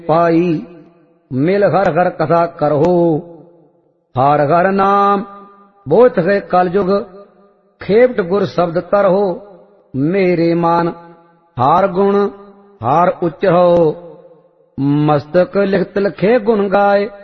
पाई। मिल हर हर कथा करहो, हर हर नाम बोथ है कलयुग। खेपट गुर शब्द तरहो, मेरे मान हार गुण हार उच्चरो। मस्तक लिखत लखे गुण गाए,